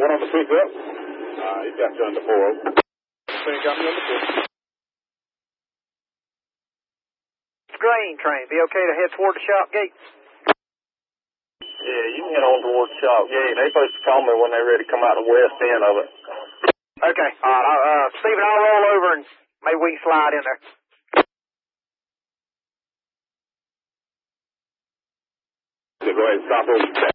one on the pickup. He's got you under 4. He got me under 4. Grain train, be okay to head toward the shop gate? Yeah, you can head on towards the shop gate. They're supposed to call me when they're ready to come out the west end of it. Okay, alright, Stephen, I'll roll over and maybe we can slide in there. So go ahead and stop over back.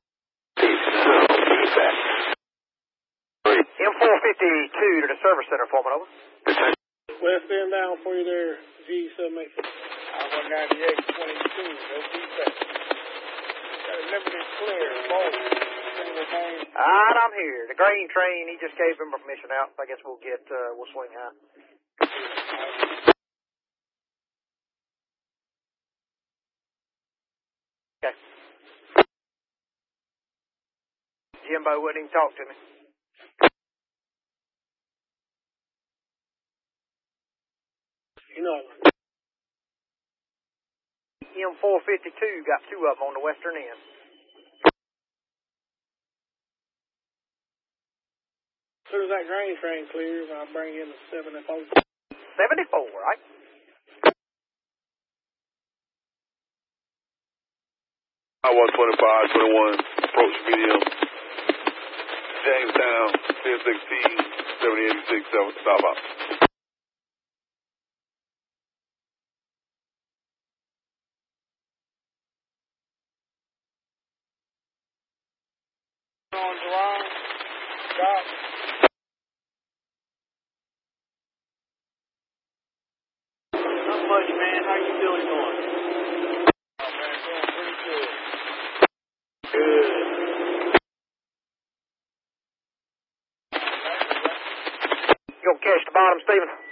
M452 to the service center, Foreman, over. West end down for you there, G7. I-198, 22, that's feedback. Got a limited clear, both. Alright, I'm here. The grain train, he just gave him permission out. I guess we'll swing out. Okay. Jimbo wouldn't even talk to me. You know. M452 got 2 of them on the western end. As soon as that grain train clears, I'll bring in the 74. 74, right? I-125, 21, approach medium. Jamestown, 1016, 7086, stop out. On July, stop. Not much, man. How you feeling going? Oh, man, going pretty good. Good. You gonna catch the bottom, Stephen?